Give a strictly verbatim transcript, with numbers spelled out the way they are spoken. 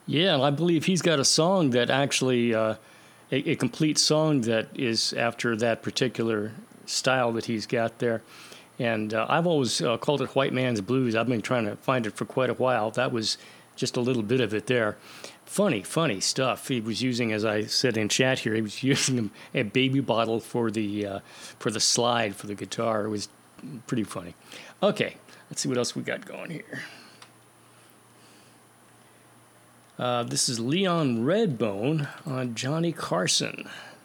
Yeah, and I believe he's got a song that actually, uh, a, a complete song that is after that particular style that he's got there. And uh, I've always uh, called it White Man's Blues. I've been trying to find it for quite a while. That was just a little bit of it there. Funny, funny stuff. He was using, as I said in chat here, he was using a baby bottle for the uh, for the slide for the guitar. It was pretty funny. Okay, let's see what else we got going here. Uh, this is Leon Redbone on Johnny Carson.